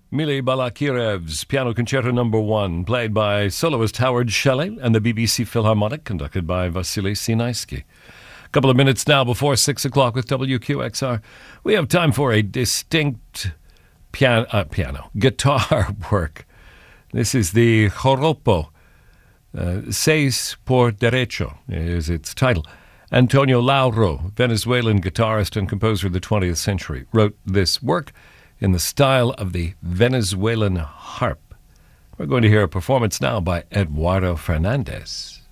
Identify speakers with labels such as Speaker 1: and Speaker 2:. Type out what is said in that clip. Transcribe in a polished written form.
Speaker 1: Mily Balakirev's Piano Concerto No. 1, played by soloist Howard Shelley and the BBC Philharmonic, conducted by Vasily Sinaisky. A couple of minutes now before 6 o'clock with WQXR. We have time for a distinct guitar work. This is the Joropo. Seis por Derecho is its title. Antonio Lauro, Venezuelan guitarist and composer of the 20th century, wrote this work in the style of the Venezuelan harp. We're going to hear a performance now by Eduardo Fernandez.